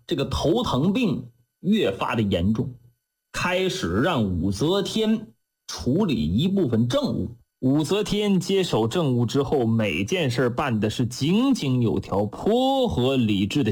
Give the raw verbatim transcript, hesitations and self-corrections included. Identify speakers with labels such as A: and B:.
A: 这个头疼病越发的严重，开始让武则天处理一部分政务。
B: 武则天接手政务之后，每件事办的是井井有条，颇合理智的